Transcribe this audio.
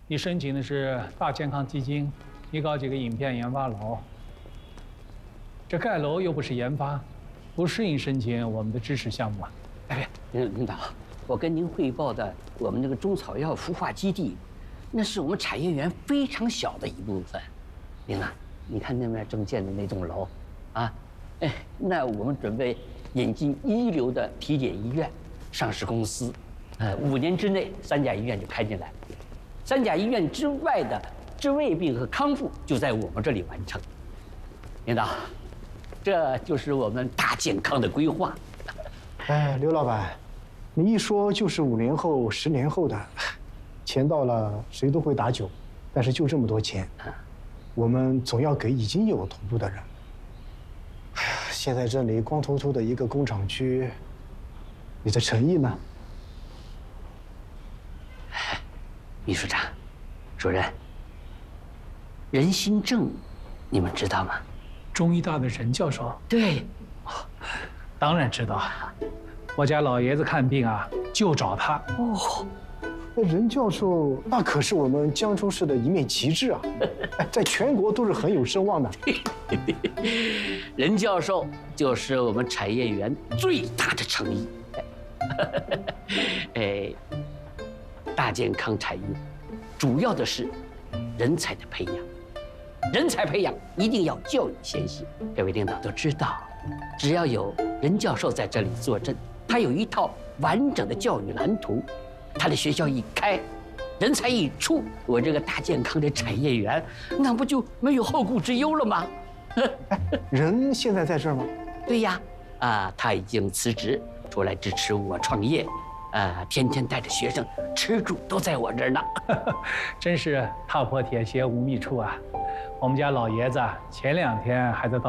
你申请的是大健康基金，你搞几个影片研发楼。这盖楼又不是研发，不适应申请我们的支持项目啊。 哎，领导，我跟您汇报的我们这个中草药孵化基地，那是我们产业园非常小的一部分。领导，你看那边正建的那栋楼，啊，哎，那我们准备引进一流的体检医院、上市公司，5年之内3家医院就开进来，3家医院之外的治胃病和康复就在我们这里完成。领导，这就是我们大健康的规划。 哎，刘老板，你一说就是5年后、10年后的，钱到了谁都会打酒，但是就这么多钱，我们总要给已经有投入的人。哎呀，现在这里光秃秃的一个工厂区，你的诚意呢？ 秘书长，主任，任心正，你们知道吗？ 中医大的任教授， 对， 当然知道啊。我家老爷子看病啊，就找他。 哦，那任教授那可是我们江州市的一面旗帜啊，哎，在全国都是很有声望的。 任教授就是我们产业园最大的诚意。哎，大健康产业主要的是人才的培养，人才培养一定要教育先行。各位领导都知道，只要有任教授在这里坐镇，他有一套完整的教育蓝图，他的学校一开，人才一出，我这个大健康的产业园，那不就没有后顾之忧了吗？ 任现在在这儿吗？ 对呀，他已经辞职出来支持我创业，天天带着学生吃住都在我这儿呢。 真是踏破铁鞋无觅处啊！我们家老爷子前2天还在